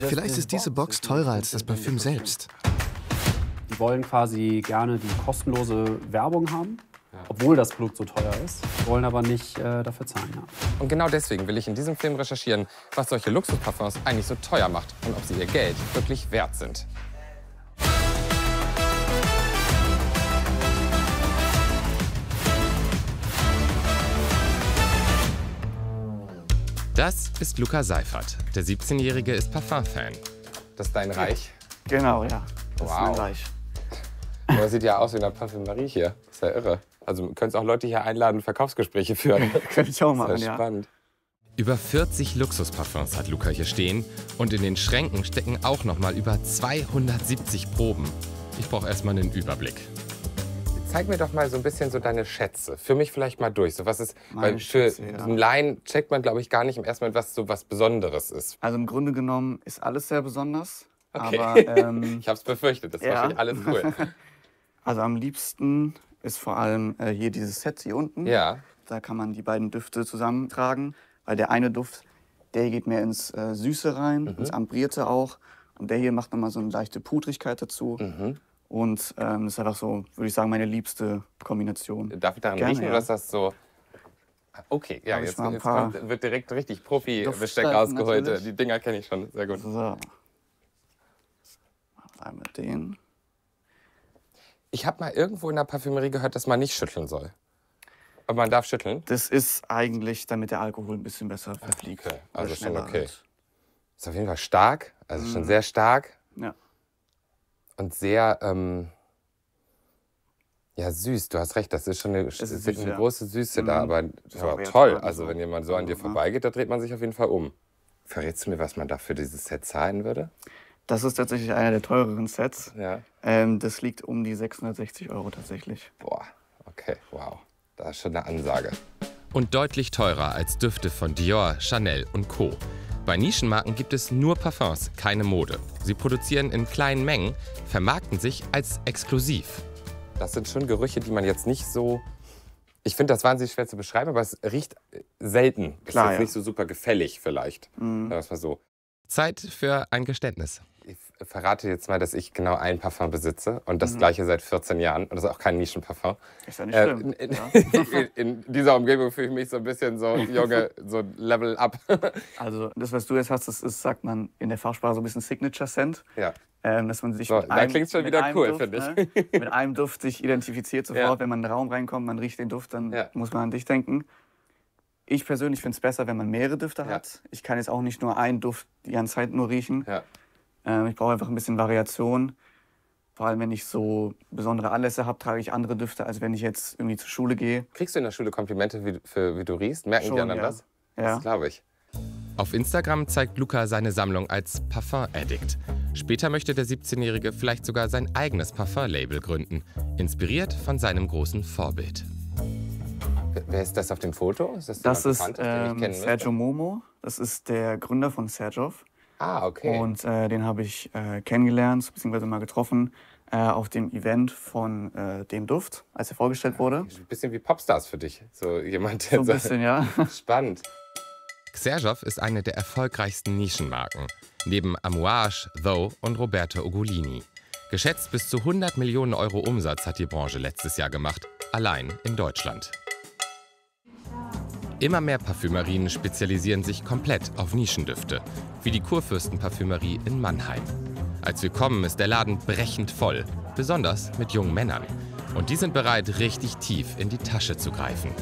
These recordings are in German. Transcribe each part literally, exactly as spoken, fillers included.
Vielleicht ist diese Box teurer als das Parfüm selbst. Die wollen quasi gerne die kostenlose Werbung haben, obwohl das Produkt so teuer ist, wollen aber nicht äh, dafür zahlen. Ja. Und genau deswegen will ich in diesem Film recherchieren, was solche Luxusparfums eigentlich so teuer macht und ob sie ihr Geld wirklich wert sind. Das ist Luca Seifert. Der siebzehnjährige ist Parfum-Fan. Das ist dein Reich? Genau, ja. Das wow. ist mein Reich. Das sieht ja aus wie eine Parfümerie hier. Das ist ja irre. Also du könntest auch Leute hier einladen, Verkaufsgespräche führen. Könnte ich auch machen, das ist ja. spannend. Über vierzig Luxusparfums hat Luca hier stehen. Und in den Schränken stecken auch noch mal über zweihundertsiebzig Proben. Ich brauche erstmal einen Überblick. Zeig mir doch mal so ein bisschen so deine Schätze. Für mich vielleicht mal durch. So was ist, Meine weil für Schätze, ja. einen Laien checkt man, glaube ich, gar nicht im ersten Mal, was so was Besonderes ist. Also im Grunde genommen ist alles sehr besonders. Okay. Aber, ähm, ich habe es befürchtet. Das ja. war alles cool. Also am liebsten ist vor allem äh, hier dieses Set hier unten. Ja. Da kann man die beiden Düfte zusammentragen. Weil der eine Duft, der geht mehr ins äh, Süße rein, mhm. ins Ambrierte auch. Und der hier macht nochmal so eine leichte Pudrigkeit dazu. Mhm. Und ähm, das ist einfach so, würde ich sagen, meine liebste Kombination. Darf ich daran Gerne, riechen ja. oder ist das so... Okay, ja, jetzt, jetzt kommt, wird direkt richtig Profi-Besteck rausgeholt. Natürlich. Die Dinger kenne ich schon, sehr gut. So. Einmal den. Ich habe mal irgendwo in der Parfümerie gehört, dass man nicht schütteln soll. Aber man darf schütteln? Das ist eigentlich, damit der Alkohol ein bisschen besser verfliegt. Okay, also schon okay. Halt. Ist auf jeden Fall stark, also mhm. schon sehr stark. Ja. Und sehr, ähm, ja, süß. Du hast recht, das ist schon eine, ist süß, eine ja. große Süße mhm. da. Aber das war toll. Also wenn jemand so an dir vorbeigeht, da dreht man sich auf jeden Fall um. Verrätst du mir, was man da für dieses Set zahlen würde? Das ist tatsächlich einer der teureren Sets. Ja. Ähm, das liegt um die sechshundertsechzig Euro tatsächlich. Boah, okay, wow. Das ist schon eine Ansage. Und deutlich teurer als Düfte von Dior, Chanel und Co. Bei Nischenmarken gibt es nur Parfums, keine Mode. Sie produzieren in kleinen Mengen, vermarkten sich als exklusiv. Das sind schon Gerüche, die man jetzt nicht so... Ich finde das wahnsinnig schwer zu beschreiben, aber es riecht selten. Klar, ist jetzt ja. nicht so super gefällig vielleicht. Mhm. Das war so. Zeit für ein Geständnis. Ich verrate jetzt mal, dass ich genau ein Parfum besitze und das Mhm. gleiche seit vierzehn Jahren. Und das ist auch kein Nischenparfum. Ist ja nicht schlimm. Äh, in, ja. in, in dieser Umgebung fühle ich mich so ein bisschen so, Junge, so Level up. Also das, was du jetzt hast, das ist, sagt man in der Fachsprache, so ein bisschen Signature Scent. Ja. Ähm, dass man sich So, mit da einem, klingt's schon mit wieder einem cool, Duft, finde ich. ne, mit einem Duft sich identifiziert sofort. Ja. Wenn man in den Raum reinkommt, man riecht den Duft, dann Ja. muss man an dich denken. Ich persönlich finde es besser, wenn man mehrere Düfte Ja. hat. Ich kann jetzt auch nicht nur einen Duft die ganze Zeit nur riechen. Ja. Ähm, ich brauche einfach ein bisschen Variation. Vor allem, wenn ich so besondere Anlässe habe, trage ich andere Düfte, als wenn ich jetzt irgendwie zur Schule gehe. Kriegst du in der Schule Komplimente, wie, für, wie du riechst? Merken Schon, die anderen ja. das? Ja. Das glaube ich. Auf Instagram zeigt Luca seine Sammlung als Parfum-Addict. Später möchte der siebzehnjährige vielleicht sogar sein eigenes Parfum-Label gründen, inspiriert von seinem großen Vorbild. Wer ist das auf dem Foto? Ist das Das ist Bekanntes, den ich ähm, kennen Sergio Momo. Das ist der Gründer von Serjoff. Ah, okay. Und äh, den habe ich äh, kennengelernt, beziehungsweise mal getroffen, äh, auf dem Event von äh, dem Duft, als er vorgestellt wurde. Ein bisschen wie Popstars für dich. So jemand, So der ein bisschen, ja. Spannend. Serjoff ist eine der erfolgreichsten Nischenmarken, neben Amouage, Though und Roberto Ugolini. Geschätzt bis zu hundert Millionen Euro Umsatz hat die Branche letztes Jahr gemacht, allein in Deutschland. Immer mehr Parfümerien spezialisieren sich komplett auf Nischendüfte, wie die Kurfürstenparfümerie in Mannheim. Als wir kommen, ist der Laden brechend voll, besonders mit jungen Männern. Und die sind bereit, richtig tief in die Tasche zu greifen.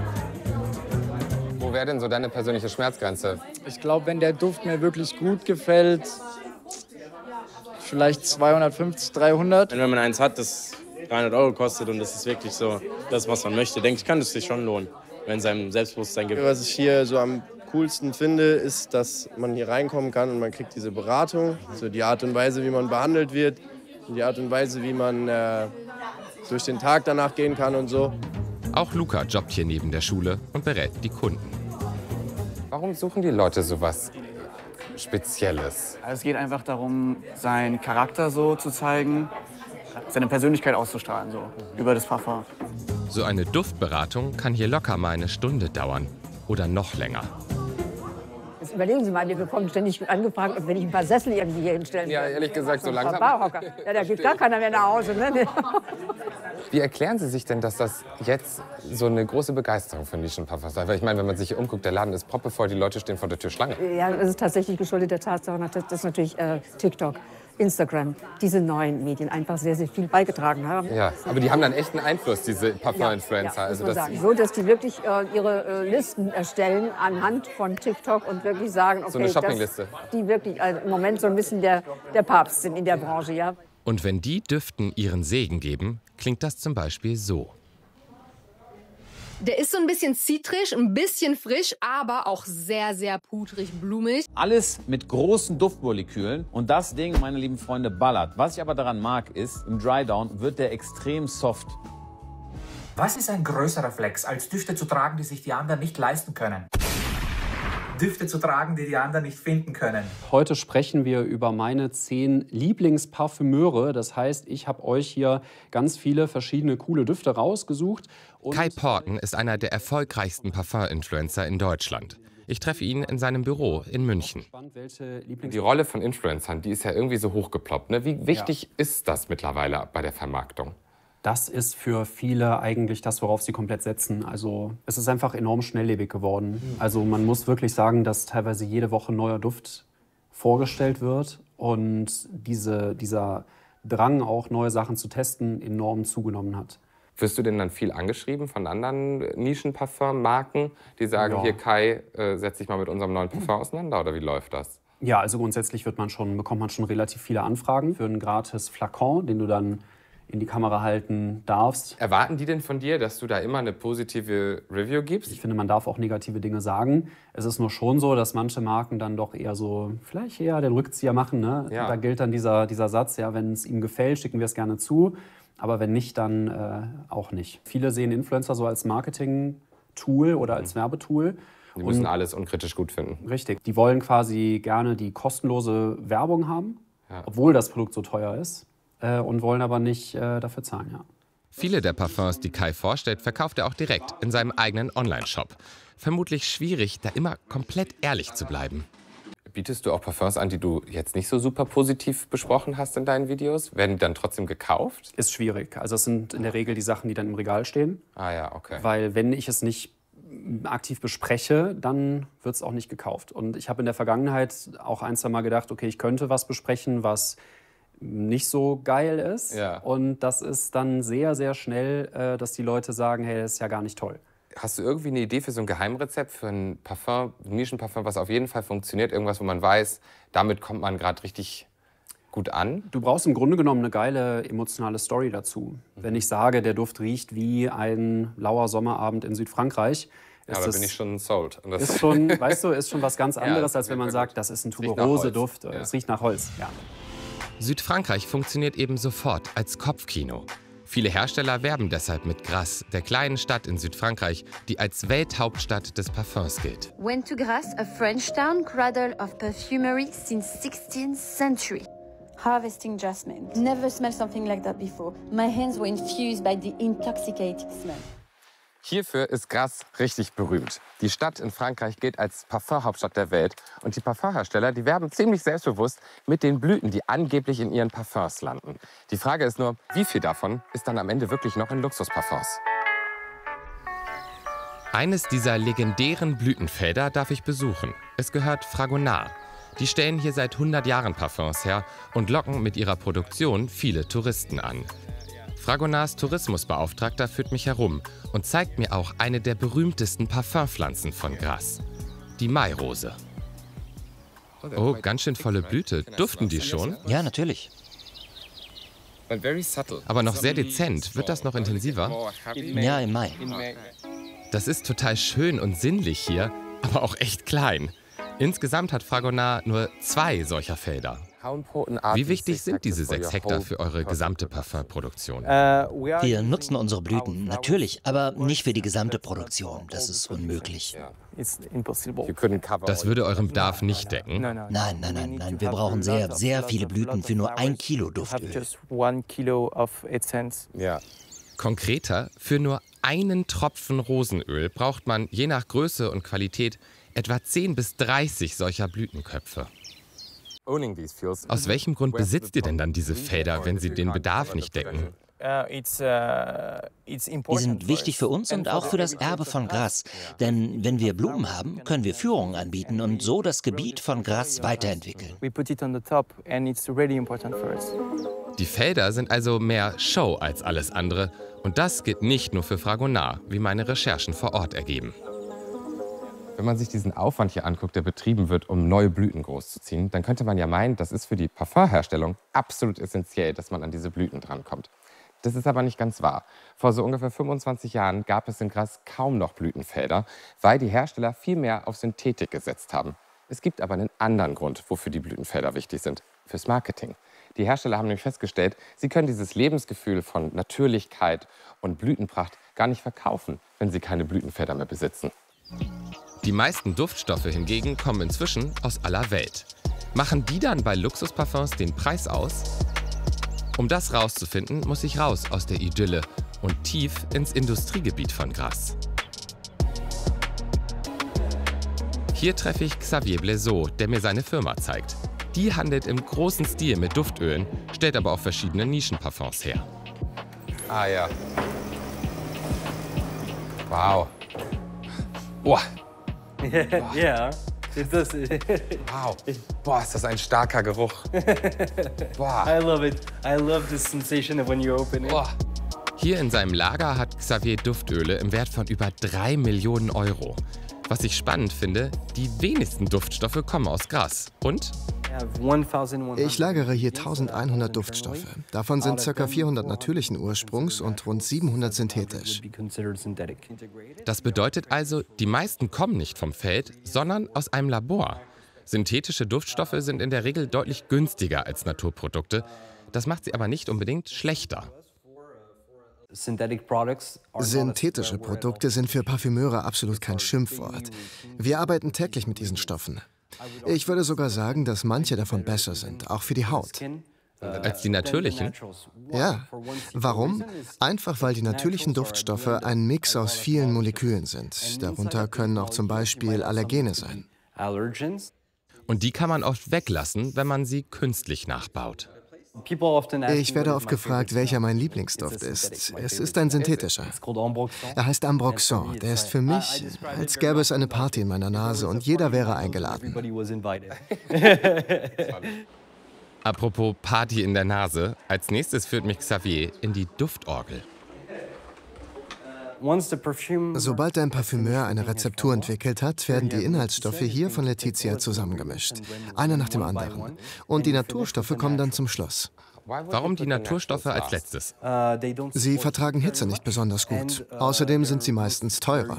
Wo wäre denn so deine persönliche Schmerzgrenze? Ich glaube, wenn der Duft mir wirklich gut gefällt, vielleicht zweihundertfünfzig, dreihundert. Wenn man eins hat, das dreihundert Euro kostet und das ist wirklich so das, was man möchte, denke ich, kann es sich schon lohnen, wenn es einem Selbstbewusstsein gibt. Was ich hier so am coolsten finde, ist, dass man hier reinkommen kann und man kriegt diese Beratung. So die Art und Weise, wie man behandelt wird, und die Art und Weise, wie man äh, durch den Tag danach gehen kann und so. Auch Luca jobbt hier neben der Schule und berät die Kunden. Warum suchen die Leute sowas Spezielles? Also es geht einfach darum, seinen Charakter so zu zeigen, seine Persönlichkeit auszustrahlen, so über das Parfum. So eine Duftberatung kann hier locker mal eine Stunde dauern oder noch länger. Jetzt überlegen Sie mal, wir bekommen ständig angefragt, ob wir nicht ein paar Sessel irgendwie hier hinstellen. Ja, ehrlich gesagt, so langsam. Ja, da geht gar keiner mehr nach Hause. Ne? Wie erklären Sie sich denn, dass das jetzt so eine große Begeisterung für Nischenparfums ist? Weil ich meine, wenn man sich hier umguckt, der Laden ist proppevoll, die Leute stehen vor der Tür Schlange. Ja, das ist tatsächlich geschuldet der Tatsache, dass das natürlich äh, TikTok, Instagram, diese neuen Medien einfach sehr, sehr viel beigetragen haben. Ja, aber die haben dann echt einen Einfluss, diese Parfum-Influencer. Ja, ja, also das so, dass die wirklich äh, ihre äh, Listen erstellen anhand von TikTok und wirklich sagen, okay, so eine Shoppingliste. dass die wirklich äh, im Moment so ein bisschen der, der Papst sind in der Branche. Ja. Und wenn die Düften ihren Segen geben, klingt das zum Beispiel so. Der ist so ein bisschen zitrisch, ein bisschen frisch, aber auch sehr, sehr pudrig, blumig. Alles mit großen Duftmolekülen und das Ding, meine lieben Freunde, ballert. Was ich aber daran mag, ist, im Drydown wird der extrem soft. Was ist ein größerer Flex, als Düfte zu tragen, die sich die anderen nicht leisten können? Düfte zu tragen, die die anderen nicht finden können. Heute sprechen wir über meine zehn Lieblingsparfümeure. Das heißt, ich habe euch hier ganz viele verschiedene coole Düfte rausgesucht. Und Kai Porten ist einer der erfolgreichsten Parfum-Influencer in Deutschland. Ich treffe ihn in seinem Büro in München. Die Rolle von Influencern, die ist ja irgendwie so hochgeploppt. Ne? Wie wichtig ja. ist das mittlerweile bei der Vermarktung? Das ist für viele eigentlich das, worauf sie komplett setzen. Also es ist einfach enorm schnelllebig geworden. Also man muss wirklich sagen, dass teilweise jede Woche ein neuer Duft vorgestellt wird und diese, dieser Drang, auch neue Sachen zu testen, enorm zugenommen hat. Wirst du denn dann viel angeschrieben von anderen Nischenparfum-Marken, die sagen, ja. hier Kai, äh, setz dich mal mit unserem neuen Parfum auseinander, oder wie läuft das? Ja, also grundsätzlich wird man schon, bekommt man schon relativ viele Anfragen für einen gratis Flakon, den du dann in die Kamera halten darfst. Erwarten die denn von dir, dass du da immer eine positive Review gibst? Ich finde, man darf auch negative Dinge sagen. Es ist nur schon so, dass manche Marken dann doch eher so, vielleicht eher den Rückzieher machen. Ne? Ja. Da gilt dann dieser, dieser Satz, ja, wenn es ihm gefällt, schicken wir es gerne zu. Aber wenn nicht, dann äh, auch nicht. Viele sehen Influencer so als Marketing-Tool oder als mhm. Werbetool. Die müssen und, alles unkritisch gut finden. Richtig. Die wollen quasi gerne die kostenlose Werbung haben, ja. obwohl das Produkt so teuer ist. Und wollen aber nicht äh, dafür zahlen, ja. Viele der Parfums, die Kai vorstellt, verkauft er auch direkt in seinem eigenen Online-Shop. Vermutlich schwierig, da immer komplett ehrlich zu bleiben. Bietest du auch Parfums an, die du jetzt nicht so super positiv besprochen hast in deinen Videos? Werden die dann trotzdem gekauft? Ist schwierig. Also es sind in der Regel die Sachen, die dann im Regal stehen. Ah ja, okay. Weil wenn ich es nicht aktiv bespreche, dann wird es auch nicht gekauft. Und ich habe in der Vergangenheit auch ein, zwei Mal gedacht, okay, ich könnte was besprechen, was nicht so geil ist. Ja. Und das ist dann sehr, sehr schnell, äh, dass die Leute sagen, hey, das ist ja gar nicht toll. Hast du irgendwie eine Idee für so ein Geheimrezept für ein Parfum, ein Nischenparfum, was auf jeden Fall funktioniert? Irgendwas, wo man weiß, damit kommt man gerade richtig gut an? Du brauchst im Grunde genommen eine geile emotionale Story dazu. Mhm. Wenn ich sage, der Duft riecht wie ein lauer Sommerabend in Südfrankreich, ja, da bin ich schon sold. Und das ist schon, weißt du, ist schon was ganz anderes, ja, als wenn man sagt, das ist ein Tuberose-Duft. Es ja. riecht nach Holz. Ja. Südfrankreich funktioniert eben sofort als Kopfkino. Viele Hersteller werben deshalb mit Grasse, der kleinen Stadt in Südfrankreich, die als Welthauptstadt des Parfums gilt. Went to Grasse, a French town, cradle of perfumery since sixteenth century. Harvesting jasmine. Never smelled something like that before. My hands were infused by the intoxicating smell. Hierfür ist Grasse richtig berühmt. Die Stadt in Frankreich gilt als Parfumhauptstadt der Welt. Und die Parfumhersteller, die werben ziemlich selbstbewusst mit den Blüten, die angeblich in ihren Parfums landen. Die Frage ist nur, wie viel davon ist dann am Ende wirklich noch in Luxusparfums? Eines dieser legendären Blütenfelder darf ich besuchen. Es gehört Fragonard. Die stellen hier seit hundert Jahren Parfums her und locken mit ihrer Produktion viele Touristen an. Fragonards Tourismusbeauftragter führt mich herum und zeigt mir auch eine der berühmtesten Parfumpflanzen von Grasse, die Mairose. Oh, ganz schön volle Blüte. Duften die schon? Ja, natürlich. Aber noch sehr dezent. Wird das noch intensiver? Ja, im Mai. Das ist total schön und sinnlich hier, aber auch echt klein. Insgesamt hat Fragonard nur zwei solcher Felder. Wie wichtig sind diese sechs Hektar für eure gesamte Parfumproduktion? Wir nutzen unsere Blüten, natürlich, aber nicht für die gesamte Produktion. Das ist unmöglich. Das würde euren Bedarf nicht decken? Nein, nein, nein, nein. Wir brauchen sehr, sehr viele Blüten für nur ein Kilo Duftöl. Ja. Konkreter, für nur einen Tropfen Rosenöl braucht man je nach Größe und Qualität Etwa zehn bis dreißig solcher Blütenköpfe. Aus welchem Grund besitzt ihr denn dann diese Felder, wenn sie den Bedarf nicht decken? Die sind wichtig für uns und auch für das Erbe von Grasse. Denn wenn wir Blumen haben, können wir Führungen anbieten und so das Gebiet von Grasse weiterentwickeln. Die Felder sind also mehr Show als alles andere. Und das gilt nicht nur für Fragonard, wie meine Recherchen vor Ort ergeben. Wenn man sich diesen Aufwand hier anguckt, der betrieben wird, um neue Blüten großzuziehen, dann könnte man ja meinen, das ist für die Parfumherstellung absolut essentiell, dass man an diese Blüten drankommt. Das ist aber nicht ganz wahr. Vor so ungefähr fünfundzwanzig Jahren gab es in Grasse kaum noch Blütenfelder, weil die Hersteller viel mehr auf Synthetik gesetzt haben. Es gibt aber einen anderen Grund, wofür die Blütenfelder wichtig sind: fürs Marketing. Die Hersteller haben nämlich festgestellt, sie können dieses Lebensgefühl von Natürlichkeit und Blütenpracht gar nicht verkaufen, wenn sie keine Blütenfelder mehr besitzen. Die meisten Duftstoffe hingegen kommen inzwischen aus aller Welt. Machen die dann bei Luxusparfums den Preis aus? Um das rauszufinden, muss ich raus aus der Idylle und tief ins Industriegebiet von Grasse. Hier treffe ich Xavier Blaiseau, der mir seine Firma zeigt. Die handelt im großen Stil mit Duftölen, stellt aber auch verschiedene Nischenparfums her. Ah ja. Wow. Boah. Yeah, yeah. It does. Wow. Boah, ist das ein starker Geruch. Boah. I love it. I love the sensation of when you open it. Boah. Hier in seinem Lager hat Xavier Duftöle im Wert von über drei Millionen Euro. Was ich spannend finde, die wenigsten Duftstoffe kommen aus Grasse. Und? Ich lagere hier eintausendeinhundert Duftstoffe. Davon sind ca. vierhundert natürlichen Ursprungs und rund siebenhundert synthetisch. Das bedeutet also, die meisten kommen nicht vom Feld, sondern aus einem Labor. Synthetische Duftstoffe sind in der Regel deutlich günstiger als Naturprodukte. Das macht sie aber nicht unbedingt schlechter. Synthetische Produkte sind für Parfümeure absolut kein Schimpfwort. Wir arbeiten täglich mit diesen Stoffen. Ich würde sogar sagen, dass manche davon besser sind, auch für die Haut. Als die natürlichen? Ja. Warum? Einfach, weil die natürlichen Duftstoffe ein Mix aus vielen Molekülen sind. Darunter können auch zum Beispiel Allergene sein. Und die kann man oft weglassen, wenn man sie künstlich nachbaut. Ich werde oft gefragt, welcher mein Lieblingsduft ist. Es ist ein synthetischer. Er heißt Ambroxan. Der ist für mich, als gäbe es eine Party in meiner Nase und jeder wäre eingeladen. Apropos Party in der Nase, als nächstes führt mich Xavier in die Duftorgel. Sobald ein Parfümeur eine Rezeptur entwickelt hat, werden die Inhaltsstoffe hier von Letizia zusammengemischt. Einer nach dem anderen. Und die Naturstoffe kommen dann zum Schluss. Warum die Naturstoffe als letztes? Sie vertragen Hitze nicht besonders gut. Außerdem sind sie meistens teurer.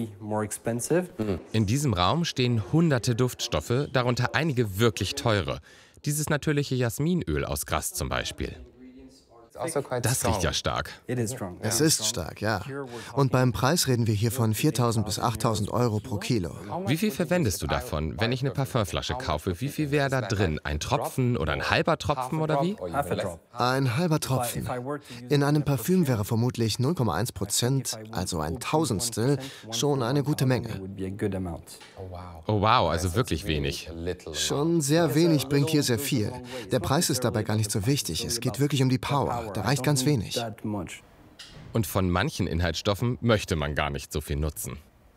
In diesem Raum stehen hunderte Duftstoffe, darunter einige wirklich teure. Dieses natürliche Jasminöl aus Grasse zum Beispiel. Das riecht ja stark. Es ist stark, ja. Und beim Preis reden wir hier von viertausend bis achttausend Euro pro Kilo. Wie viel verwendest du davon, wenn ich eine Parfümflasche kaufe? Wie viel wäre da drin? Ein Tropfen oder ein halber Tropfen oder wie? Ein halber Tropfen. In einem Parfüm wäre vermutlich null Komma eins Prozent, also ein Tausendstel, schon eine gute Menge. Oh wow, also wirklich wenig. Schon sehr wenig bringt hier sehr viel. Der Preis ist dabei gar nicht so wichtig. Es geht wirklich um die Power. Da reicht ganz wenig. Und von manchen Inhaltsstoffen möchte man gar nicht so viel nutzen.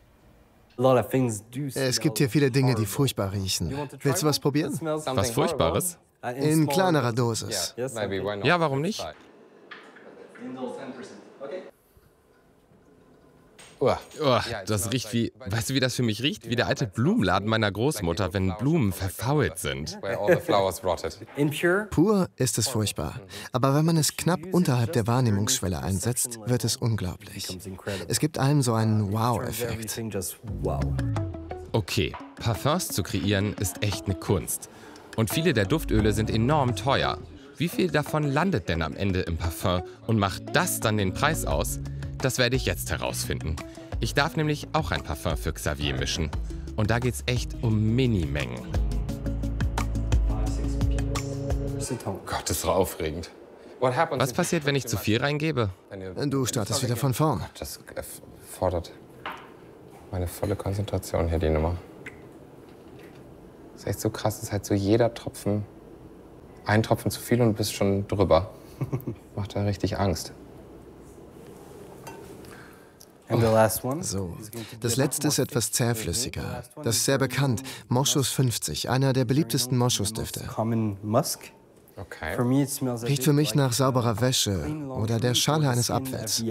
Es gibt hier viele Dinge, die furchtbar riechen. Willst du was probieren? Was Furchtbares? In kleinerer Dosis. Ja, warum nicht? Oh, das riecht wie, weißt du, wie das für mich riecht? Wie der alte Blumenladen meiner Großmutter, wenn Blumen verfault sind. Pur ist es furchtbar. Aber wenn man es knapp unterhalb der Wahrnehmungsschwelle einsetzt, wird es unglaublich. Es gibt einem so einen Wow-Effekt. Okay, Parfums zu kreieren ist echt eine Kunst. Und viele der Duftöle sind enorm teuer. Wie viel davon landet denn am Ende im Parfum und macht das dann den Preis aus? Das werde ich jetzt herausfinden. Ich darf nämlich auch ein Parfum für Xavier mischen. Und da geht's echt um Minimengen. Gott, das ist so aufregend. Was passiert, wenn ich zu viel reingebe? Du startest wieder von vorn. Das fordert meine volle Konzentration hier, die Nummer. Das ist echt so krass, das ist halt so jeder Tropfen, ein Tropfen zu viel und du bist schon drüber. Macht da richtig Angst. So, das letzte ist etwas zähflüssiger. Das ist sehr bekannt. Moschus fünfzig, einer der beliebtesten Moschusdüfte. Okay. Riecht für mich nach sauberer Wäsche oder der Schale eines Apfels.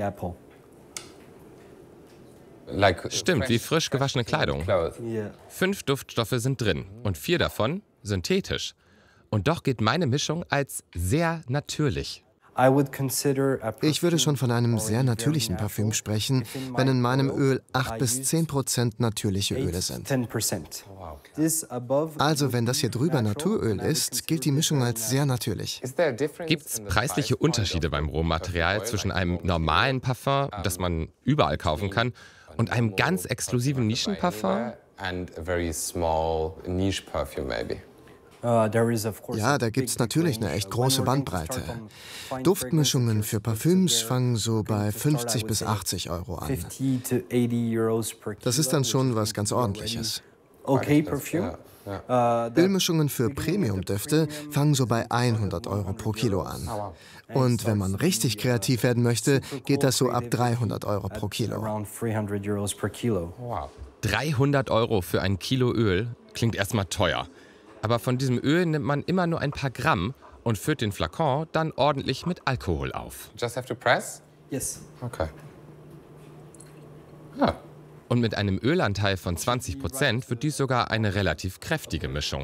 Stimmt, wie frisch gewaschene Kleidung. Fünf Duftstoffe sind drin und vier davon synthetisch. Und doch gilt meine Mischung als sehr natürlich. Ich würde schon von einem sehr natürlichen Parfüm sprechen, wenn in meinem Öl acht bis zehn Prozent natürliche Öle sind. Also wenn das hier drüber Naturöl ist, gilt die Mischung als sehr natürlich. Gibt es preisliche Unterschiede beim Rohmaterial zwischen einem normalen Parfum, das man überall kaufen kann, und einem ganz exklusiven Nischenparfum? Ja, da gibt es natürlich eine echt große Bandbreite. Duftmischungen für Parfüms fangen so bei fünfzig bis achtzig Euro an. Das ist dann schon was ganz Ordentliches. Ölmischungen für Premium-Düfte fangen so bei hundert Euro pro Kilo an. Und wenn man richtig kreativ werden möchte, geht das so ab dreihundert Euro pro Kilo. dreihundert Euro für ein Kilo Öl klingt erstmal teuer. Aber von diesem Öl nimmt man immer nur ein paar Gramm und füllt den Flakon dann ordentlich mit Alkohol auf. Just have to press? Yes. Okay. Ja. Und mit einem Ölanteil von zwanzig Prozent wird dies sogar eine relativ kräftige Mischung.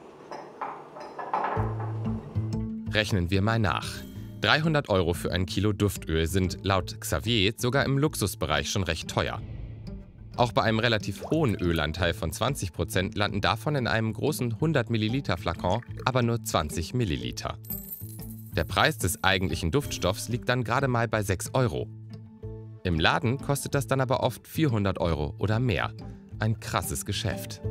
Rechnen wir mal nach. dreihundert Euro für ein Kilo Duftöl sind laut Xavier sogar im Luxusbereich schon recht teuer. Auch bei einem relativ hohen Ölanteil von zwanzig Prozent landen davon in einem großen hundert Milliliter Flakon aber nur zwanzig Milliliter. Der Preis des eigentlichen Duftstoffs liegt dann gerade mal bei sechs Euro. Im Laden kostet das dann aber oft vierhundert Euro oder mehr. Ein krasses Geschäft.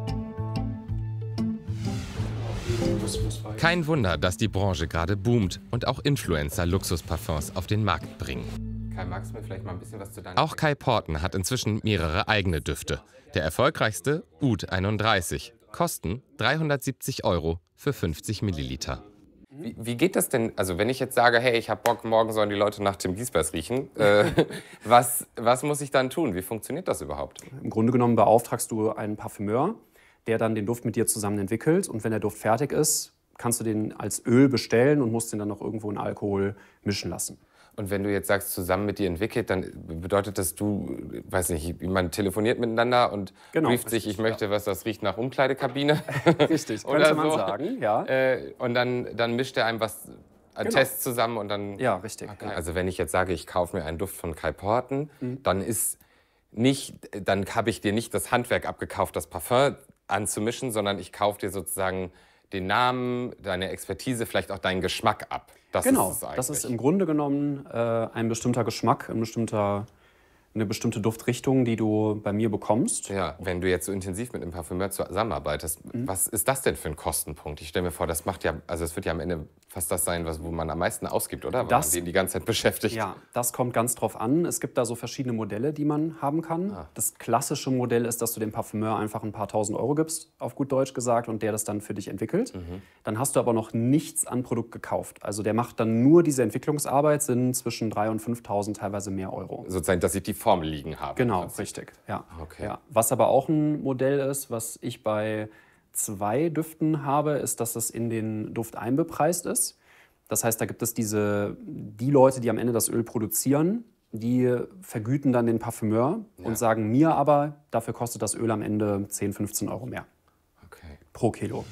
Kein Wunder, dass die Branche gerade boomt und auch Influencer Luxusparfums auf den Markt bringen. Kai, magst du mir vielleicht mal ein bisschen was zu deiner... Auch Kai Porten hat inzwischen mehrere eigene Düfte. Der erfolgreichste, Oud einunddreißig, kosten dreihundertsiebzig Euro für fünfzig Milliliter. Wie, wie geht das denn, also wenn ich jetzt sage, hey, ich habe Bock, morgen sollen die Leute nach Tim Giesbers riechen, äh, was, was muss ich dann tun? Wie funktioniert das überhaupt? Im Grunde genommen beauftragst du einen Parfümeur, der dann den Duft mit dir zusammen entwickelt. Und wenn der Duft fertig ist, kannst du den als Öl bestellen und musst den dann noch irgendwo in Alkohol mischen lassen. Und wenn du jetzt sagst, zusammen mit dir entwickelt, dann bedeutet das, du, weiß nicht, man telefoniert miteinander und genau, brieft sich, ich möchte was, das riecht nach Umkleidekabine. Richtig, könnte man so sagen, ja. Äh, und dann, dann mischt er einem was, einen genau. Test zusammen und dann... Ja, richtig. Okay. Also wenn ich jetzt sage, ich kaufe mir einen Duft von Kai Porten, mhm. dann ist nicht, dann habe ich dir nicht das Handwerk abgekauft, das Parfum anzumischen, sondern ich kaufe dir sozusagen den Namen, deine Expertise, vielleicht auch deinen Geschmack ab. Das genau, ist es eigentlich. Das ist im Grunde genommen äh, ein bestimmter Geschmack, ein bestimmter, eine bestimmte Duftrichtung, die du bei mir bekommst. Ja, wenn du jetzt so intensiv mit einem Parfümeur zusammenarbeitest, mhm. was ist das denn für ein Kostenpunkt? Ich stelle mir vor, das macht ja, also es wird ja am Ende fast das sein, was, wo man am meisten ausgibt, oder? Weil das, man den die ganze Zeit beschäftigt. Ja, das kommt ganz drauf an. Es gibt da so verschiedene Modelle, die man haben kann. Ah. Das klassische Modell ist, dass du dem Parfümeur einfach ein paar tausend Euro gibst, auf gut Deutsch gesagt, und der das dann für dich entwickelt. Mhm. Dann hast du aber noch nichts an Produkt gekauft. Also der macht dann nur diese Entwicklungsarbeit, sind zwischen dreitausend und fünftausend, teilweise mehr Euro. Sozusagen, dass ich die Formel liegen habe. Genau, richtig. Ja. Okay. Ja. Was aber auch ein Modell ist, was ich bei zwei Düften habe, ist, dass es in den Duft einbepreist ist. Das heißt, da gibt es diese, die Leute, die am Ende das Öl produzieren, die vergüten dann den Parfümeur ja. und sagen mir aber, dafür kostet das Öl am Ende zehn, fünfzehn Euro mehr. Okay. Pro Kilo.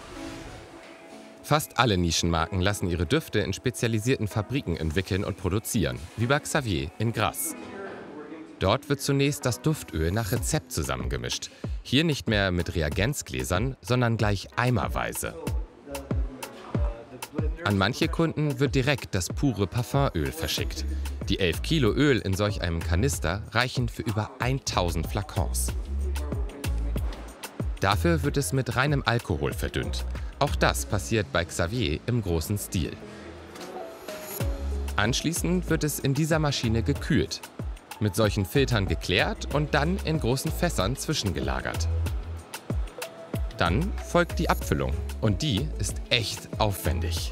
Fast alle Nischenmarken lassen ihre Düfte in spezialisierten Fabriken entwickeln und produzieren, wie bei Xavier in Grasse. Dort wird zunächst das Duftöl nach Rezept zusammengemischt. Hier nicht mehr mit Reagenzgläsern, sondern gleich eimerweise. An manche Kunden wird direkt das pure Parfumöl verschickt. Die elf Kilo Öl in solch einem Kanister reichen für über tausend Flakons. Dafür wird es mit reinem Alkohol verdünnt. Auch das passiert bei Xavier im großen Stil. Anschließend wird es in dieser Maschine gekühlt, mit solchen Filtern geklärt und dann in großen Fässern zwischengelagert. Dann folgt die Abfüllung und die ist echt aufwendig.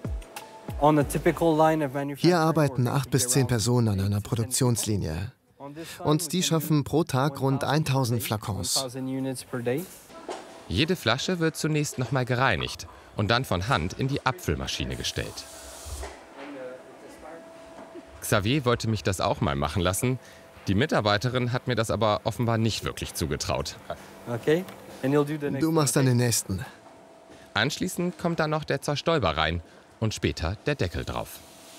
Hier arbeiten acht bis zehn Personen an einer Produktionslinie. Und die schaffen pro Tag rund tausend Flakons. Jede Flasche wird zunächst nochmal gereinigt und dann von Hand in die Abfüllmaschine gestellt. Xavier wollte mich das auch mal machen lassen. Die Mitarbeiterin hat mir das aber offenbar nicht wirklich zugetraut. Okay. Du machst dann den nächsten. Anschließend kommt dann noch der Zerstäuber rein und später der Deckel drauf.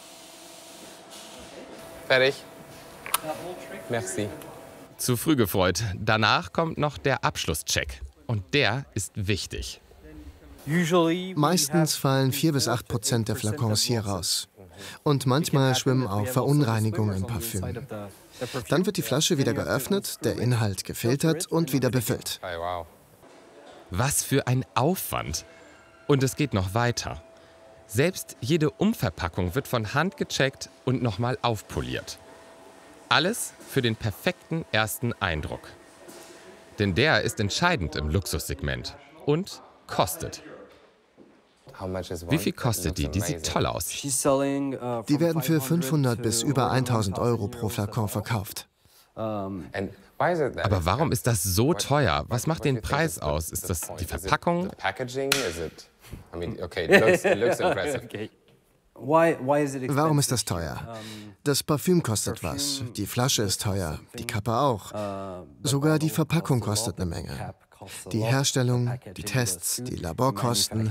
Fertig. Merci. Zu früh gefreut. Danach kommt noch der Abschlusscheck. Und der ist wichtig. Meistens fallen vier bis acht Prozent der Flakons hier raus. Und manchmal schwimmen auch Verunreinigungen im Parfüm. Dann wird die Flasche wieder geöffnet, der Inhalt gefiltert und wieder befüllt. Was für ein Aufwand! Und es geht noch weiter. Selbst jede Umverpackung wird von Hand gecheckt und nochmal aufpoliert. Alles für den perfekten ersten Eindruck. Denn der ist entscheidend im Luxussegment und kostet. Wie viel kostet die? Die sieht toll aus. Die werden für fünfhundert bis über tausend Euro pro Flakon verkauft. Aber warum ist das so teuer? Was macht den Preis aus? Ist das die Verpackung? Warum ist das teuer? Das Parfüm kostet was, die Flasche ist teuer, die Kappe auch. Sogar die Verpackung kostet eine Menge. Die Herstellung, die Tests, die Laborkosten.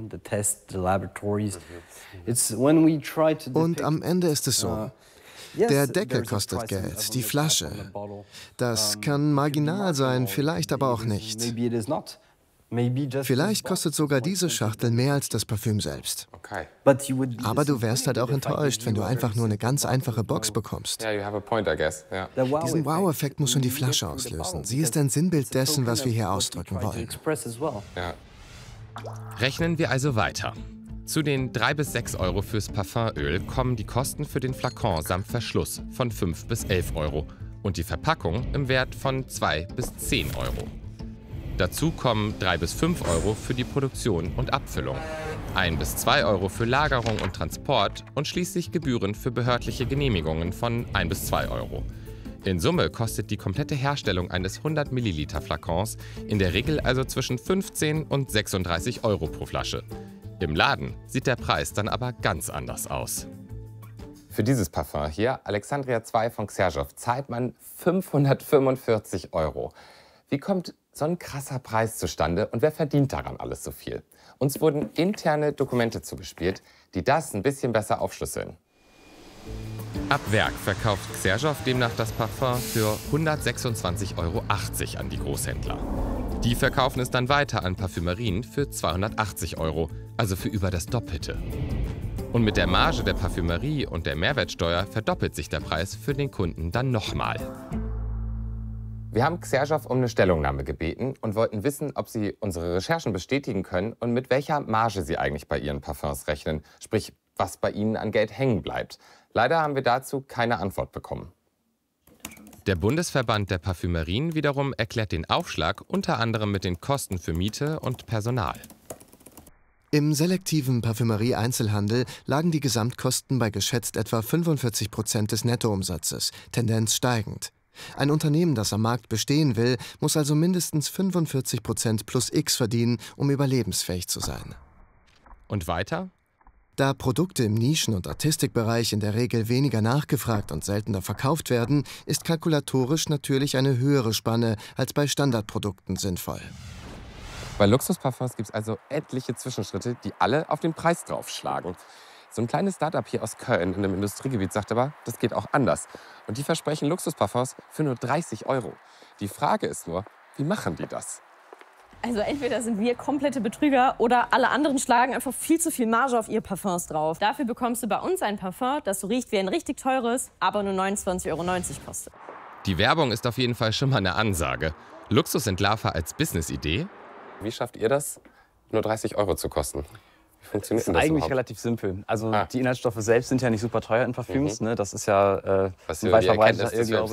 Und am Ende ist es so. Der Deckel kostet Geld, die Flasche. Das kann marginal sein, vielleicht aber auch nicht. Vielleicht kostet sogar diese Schachtel mehr als das Parfüm selbst. Aber du wärst halt auch enttäuscht, wenn du einfach nur eine ganz einfache Box bekommst. Diesen Wow-Effekt muss schon die Flasche auslösen. Sie ist ein Sinnbild dessen, was wir hier ausdrücken wollen. Rechnen wir also weiter. Zu den drei bis sechs Euro fürs Parfümöl kommen die Kosten für den Flakon samt Verschluss von fünf bis elf Euro und die Verpackung im Wert von zwei bis zehn Euro. Dazu kommen drei bis fünf Euro für die Produktion und Abfüllung, ein bis zwei Euro für Lagerung und Transport und schließlich Gebühren für behördliche Genehmigungen von ein bis zwei Euro. In Summe kostet die komplette Herstellung eines hundert Milliliter Flakons in der Regel also zwischen fünfzehn und sechsunddreißig Euro pro Flasche. Im Laden sieht der Preis dann aber ganz anders aus. Für dieses Parfum hier, Alexandria zwei von Xerjoff, zahlt man fünfhundertfünfundvierzig Euro. Wie kommt so ein krasser Preis zustande und wer verdient daran alles so viel? Uns wurden interne Dokumente zugespielt, die das ein bisschen besser aufschlüsseln. Ab Werk verkauft Xerjoff demnach das Parfum für hundertsechsundzwanzig Euro achtzig an die Großhändler. Die verkaufen es dann weiter an Parfümerien für zweihundertachtzig Euro, also für über das Doppelte. Und mit der Marge der Parfümerie und der Mehrwertsteuer verdoppelt sich der Preis für den Kunden dann nochmal. Wir haben Xerjoff um eine Stellungnahme gebeten und wollten wissen, ob sie unsere Recherchen bestätigen können und mit welcher Marge sie eigentlich bei ihren Parfums rechnen, sprich, was bei ihnen an Geld hängen bleibt. Leider haben wir dazu keine Antwort bekommen. Der Bundesverband der Parfümerien wiederum erklärt den Aufschlag unter anderem mit den Kosten für Miete und Personal. Im selektiven Parfümerie-Einzelhandel lagen die Gesamtkosten bei geschätzt etwa fünfundvierzig Prozent des Nettoumsatzes, Tendenz steigend. Ein Unternehmen, das am Markt bestehen will, muss also mindestens fünfundvierzig Prozent plus X verdienen, um überlebensfähig zu sein. Und weiter? Da Produkte im Nischen- und Artistikbereich in der Regel weniger nachgefragt und seltener verkauft werden, ist kalkulatorisch natürlich eine höhere Spanne als bei Standardprodukten sinnvoll. Bei Luxusparfums gibt es also etliche Zwischenschritte, die alle auf den Preis draufschlagen. So ein kleines Startup hier aus Köln in einem Industriegebiet sagt aber, das geht auch anders. Und die versprechen Luxusparfums für nur dreißig Euro. Die Frage ist nur, wie machen die das? Also entweder sind wir komplette Betrüger oder alle anderen schlagen einfach viel zu viel Marge auf ihre Parfums drauf. Dafür bekommst du bei uns ein Parfum, das so riecht wie ein richtig teures, aber nur neunundzwanzig Euro neunzig kostet. Die Werbung ist auf jeden Fall schon mal eine Ansage. Luxusentlarver als Business-Idee. Wie schafft ihr das, nur dreißig Euro zu kosten? Wie funktioniert das? Das ist eigentlich überhaupt? relativ simpel. Also Ah. die Inhaltsstoffe selbst sind ja nicht super teuer in Parfüms. Mhm. Ne? Das ist ja äh, Was ein die weit verbreiteter Erkenntnis des Irrglaube. Films,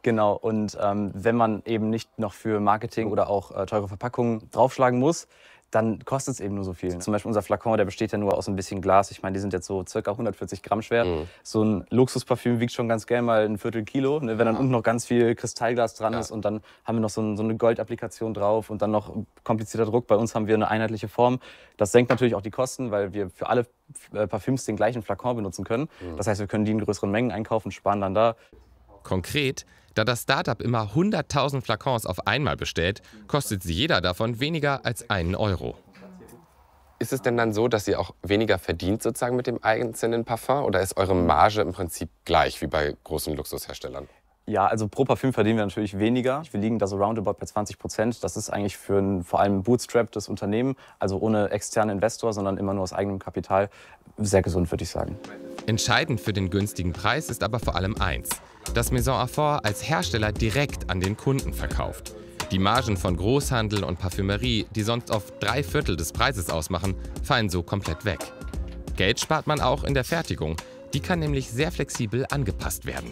Genau, und ähm, wenn man eben nicht noch für Marketing oder auch äh, teure Verpackungen draufschlagen muss, dann kostet es eben nur so viel. Zum Beispiel unser Flakon, der besteht ja nur aus ein bisschen Glas. Ich meine, die sind jetzt so circa hundertvierzig Gramm schwer. Mhm. So ein Luxusparfüm wiegt schon ganz gerne mal ein Viertel Kilo. Ne? Wenn dann unten noch ganz viel Kristallglas dran ja. ist und dann haben wir noch so, ein, so eine Goldapplikation drauf und dann noch komplizierter Druck. Bei uns haben wir eine einheitliche Form. Das senkt natürlich auch die Kosten, weil wir für alle Parfüms den gleichen Flakon benutzen können. Mhm. Das heißt, wir können die in größeren Mengen einkaufen, sparen dann da. Konkret, da das Startup immer hunderttausend Flakons auf einmal bestellt, kostet sie jeder davon weniger als einen Euro. Ist es denn dann so, dass ihr auch weniger verdient sozusagen mit dem einzelnen Parfum? Oder ist eure Marge im Prinzip gleich wie bei großen Luxusherstellern? Ja, also pro Parfüm verdienen wir natürlich weniger. Wir liegen da so roundabout bei zwanzig Prozent. Das ist eigentlich für ein vor allem bootstrapptes Unternehmen, also ohne externen Investor, sondern immer nur aus eigenem Kapital, sehr gesund, würde ich sagen. Entscheidend für den günstigen Preis ist aber vor allem eins: dass Maison Aphor als Hersteller direkt an den Kunden verkauft. Die Margen von Großhandel und Parfümerie, die sonst oft drei Viertel des Preises ausmachen, fallen so komplett weg. Geld spart man auch in der Fertigung. Die kann nämlich sehr flexibel angepasst werden.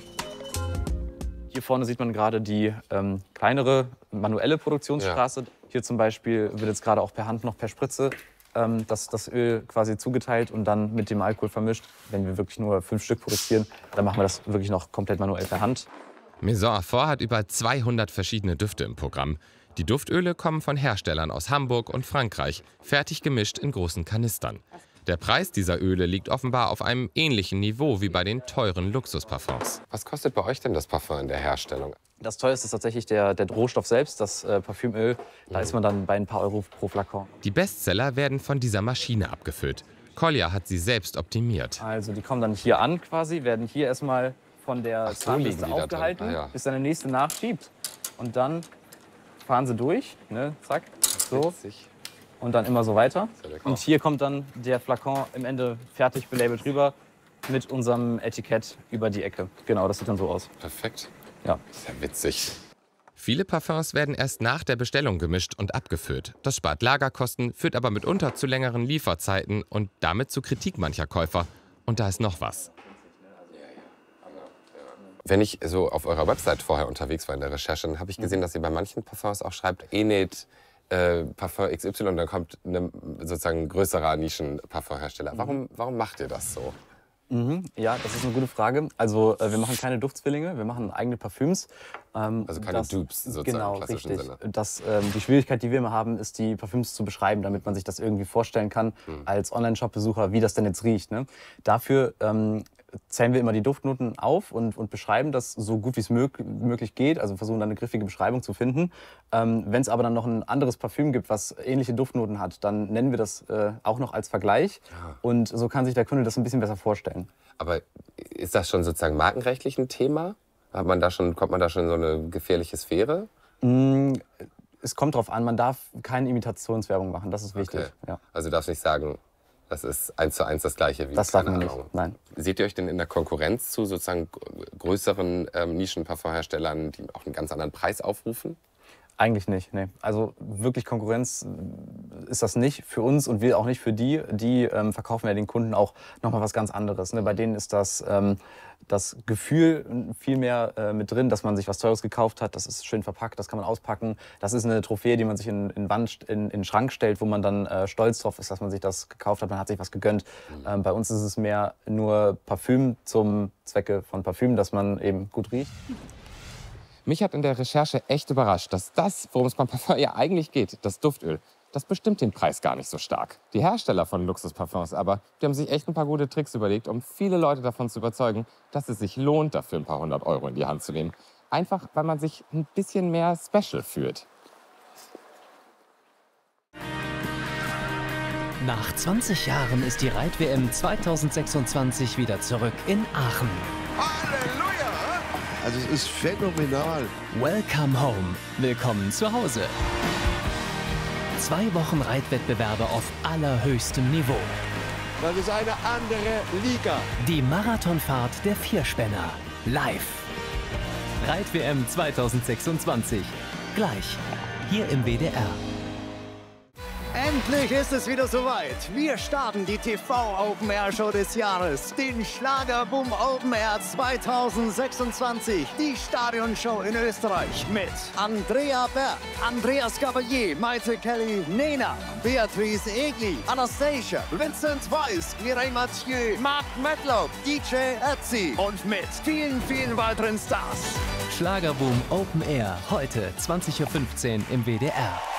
Hier vorne sieht man gerade die ähm, kleinere manuelle Produktionsstraße. Ja. Hier zum Beispiel wird jetzt gerade auch per Hand noch per Spritze ähm, das, das Öl quasi zugeteilt und dann mit dem Alkohol vermischt. Wenn wir wirklich nur fünf Stück produzieren, dann machen wir das wirklich noch komplett manuell per Hand. Maison Aphor hat über zweihundert verschiedene Düfte im Programm. Die Duftöle kommen von Herstellern aus Hamburg und Frankreich, fertig gemischt in großen Kanistern. Der Preis dieser Öle liegt offenbar auf einem ähnlichen Niveau wie bei den teuren Luxusparfums. Was kostet bei euch denn das Parfum in der Herstellung? Das teuerste ist tatsächlich der, der Rohstoff selbst, das äh, Parfümöl. Da mhm. ist man dann bei ein paar Euro pro Flakon. Die Bestseller werden von dieser Maschine abgefüllt. Kolja hat sie selbst optimiert. Also die kommen dann hier an quasi, werden hier erstmal von der Zahnbürste so aufgehalten, ah, ja. bis dann der nächste nachschiebt. Und dann fahren sie durch, ne? Zack, so. Witzig. Und dann immer so weiter. Und hier kommt dann der Flakon im Ende fertig belabelt rüber mit unserem Etikett über die Ecke. Genau, das sieht dann so aus. Perfekt. Ja. Ist ja witzig. Viele Parfums werden erst nach der Bestellung gemischt und abgefüllt. Das spart Lagerkosten, führt aber mitunter zu längeren Lieferzeiten und damit zu Kritik mancher Käufer. Und da ist noch was. Wenn ich so auf eurer Website vorher unterwegs war in der Recherche, dann habe ich gesehen, dass ihr bei manchen Parfums auch schreibt, Enid, Äh, Parfum X Y, und dann kommt ein sozusagen größerer Nischen-Parfumhersteller. Warum, warum macht ihr das so? Mhm, ja, das ist eine gute Frage. Also äh, wir machen keine Duftzwillinge, wir machen eigene Parfüms. Ähm, also keine das, Dupes sozusagen genau, im klassischen richtig. Sinne. Das, ähm, die Schwierigkeit, die wir immer haben, ist die Parfüms zu beschreiben, damit man sich das irgendwie vorstellen kann mhm. als Online-Shop-Besucher, wie das denn jetzt riecht. Ne? Dafür ähm, zählen wir immer die Duftnoten auf und, und beschreiben das so gut wie es mög möglich geht, also versuchen dann eine griffige Beschreibung zu finden. Ähm, Wenn es aber dann noch ein anderes Parfüm gibt, was ähnliche Duftnoten hat, dann nennen wir das äh, auch noch als Vergleich ja. und so kann sich der Kunde das ein bisschen besser vorstellen. Aber ist das schon sozusagen markenrechtlich ein Thema? Hat man da schon, kommt man da schon in so eine gefährliche Sphäre? Mm, es kommt drauf an, man darf keine Imitationswerbung machen, das ist wichtig. Okay. Ja. Also du darfst nicht sagen, das ist eins zu eins das Gleiche wie, das darf keine man Ahnung. nicht, nein. Seht ihr euch denn in der Konkurrenz zu sozusagen größeren ähm, Nischen-Parfumherstellern, die auch einen ganz anderen Preis aufrufen? Eigentlich nicht, nee. Also wirklich Konkurrenz ist das nicht für uns und wir auch nicht für die. Die ähm, verkaufen ja den Kunden auch nochmal was ganz anderes. Ne? Bei denen ist das, ähm, das Gefühl viel mehr äh, mit drin, dass man sich was Teures gekauft hat. Das ist schön verpackt, das kann man auspacken. Das ist eine Trophäe, die man sich in, in, Wand, in, in den Schrank stellt, wo man dann äh, stolz drauf ist, dass man sich das gekauft hat. Man hat sich was gegönnt. Mhm. Ähm, bei uns ist es mehr nur Parfüm zum Zwecke von Parfüm, dass man eben gut riecht. Mich hat in der Recherche echt überrascht, dass das, worum es beim Parfum ja eigentlich geht, das Duftöl, das bestimmt den Preis gar nicht so stark. Die Hersteller von Luxusparfums aber, die haben sich echt ein paar gute Tricks überlegt, um viele Leute davon zu überzeugen, dass es sich lohnt, dafür ein paar hundert Euro in die Hand zu nehmen. Einfach, weil man sich ein bisschen mehr special fühlt. Nach zwanzig Jahren ist die Reit-W M zweitausendsechsundzwanzig wieder zurück in Aachen. Halleluja! Also es ist phänomenal. Welcome home. Willkommen zu Hause. Zwei Wochen Reitwettbewerbe auf allerhöchstem Niveau. Das ist eine andere Liga. Die Marathonfahrt der Vierspänner. Live. Reit-W M zweitausendsechsundzwanzig. Gleich. Hier im W D R. Endlich ist es wieder soweit. Wir starten die T V-Open-Air-Show des Jahres, den Schlagerboom Open Air zweitausendsechsundzwanzig, die Stadionshow in Österreich mit Andrea Berg, Andreas Gabalier, Maite Kelly, Nena, Beatrice Egli, Anastasia, Vincent Weiss, Mireille Mathieu, Mark Medlock, D J Ötzi und mit vielen, vielen weiteren Stars. Schlagerboom Open Air, heute zwanzig Uhr fünfzehn im W D R.